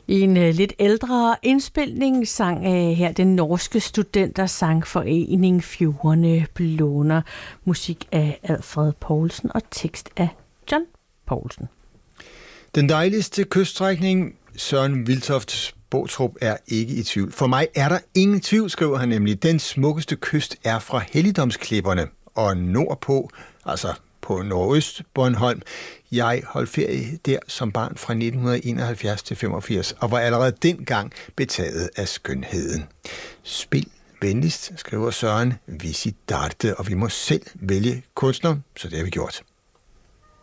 I en lidt ældre indspilning sang her den norske studentersangforening Fjordene Blåner. Musik af Alfred Poulsen og tekst af John Poulsen. Den dejligste kyststrækning, Søren Viltoft Boutrup, er ikke i tvivl. For mig er der ingen tvivl, skriver han nemlig. Den smukkeste kyst er fra Helligdomsklipperne og nordpå, altså på Nordøst Bornholm. Jeg holdt ferie der som barn fra 1971 til 85 og var allerede dengang betaget af skønheden. Spil venligst, skriver Søren, vi siger darte, og vi må selv vælge kunstner, så det har vi gjort.